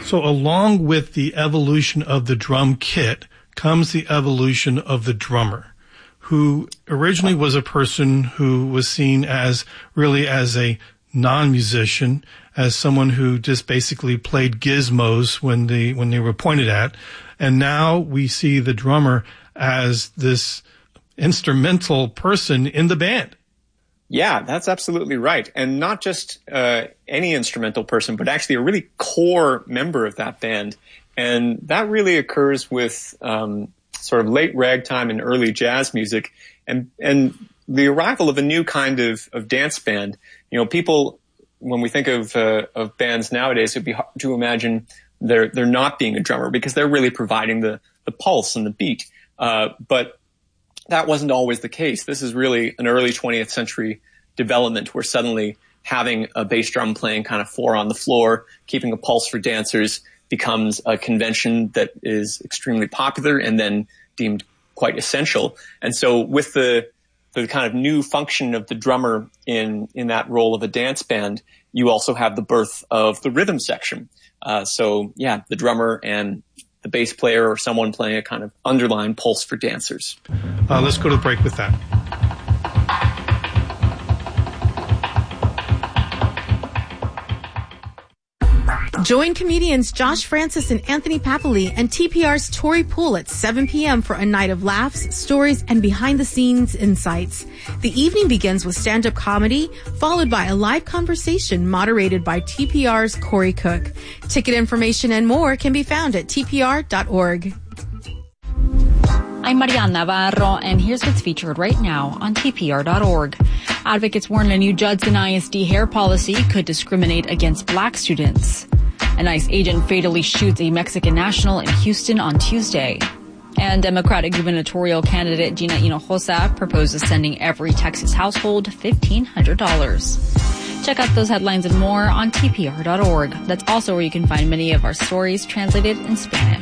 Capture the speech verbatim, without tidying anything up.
So along with the evolution of the drum kit comes the evolution of the drummer, who originally was a person who was seen as really as a non-musician, as someone who just basically played gizmos when they when they were pointed at. And now we see the drummer as this instrumental person in the band. Yeah, that's absolutely right. And not just uh, any instrumental person, but actually a really core member of that band. And that really occurs with um, sort of late ragtime and early jazz music, and and the arrival of a new kind of, of dance band. You know, people, when we think of uh, of bands nowadays, it'd be hard to imagine they're they're not being a drummer, because they're really providing the the pulse and the beat. Uh, but that wasn't always the case. This is really an early twentieth century development, where suddenly having a bass drum playing kind of four on the floor, keeping a pulse for dancers, becomes a convention that is extremely popular and then deemed quite essential. And so with the the kind of new function of the drummer in, in that role of a dance band, you also have the birth of the rhythm section. Uh, so yeah, the drummer and the bass player, or someone playing a kind of underlying pulse for dancers. Uh, let's go to the break with that. Join comedians Josh Francis and Anthony Papali and T P R's Tori Poole at seven p.m. for a night of laughs, stories, and behind-the-scenes insights. The evening begins with stand-up comedy, followed by a live conversation moderated by T P R's Corey Cook. Ticket information and more can be found at T P R dot org. I'm Mariana Navarro, and here's what's featured right now on T P R dot org. Advocates warn a new Judson I S D hair policy could discriminate against black students. An ICE agent fatally shoots a Mexican national in Houston on Tuesday. And Democratic gubernatorial candidate Gina Hinojosa proposes sending every Texas household fifteen hundred dollars. Check out those headlines and more on T P R dot org. That's also where you can find many of our stories translated in Spanish.